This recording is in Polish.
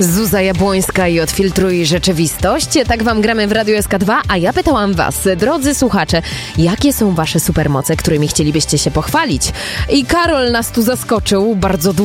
Zuza Jabłońska i Odfiltruj Rzeczywistość. Tak wam gramy w Radiu SK2, a ja pytałam was, drodzy słuchacze, jakie są wasze supermoce, którymi chcielibyście się pochwalić? I Karol nas tu zaskoczył bardzo długo.